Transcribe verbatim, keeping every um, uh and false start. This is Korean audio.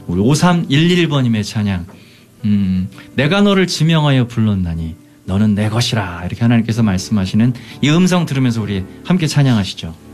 우리 오삼일일 번님의 찬양. 음, 내가 너를 지명하여 불렀나니 너는 내 것이라. 이렇게 하나님께서 말씀하시는 이 음성 들으면서 우리 함께 찬양하시죠.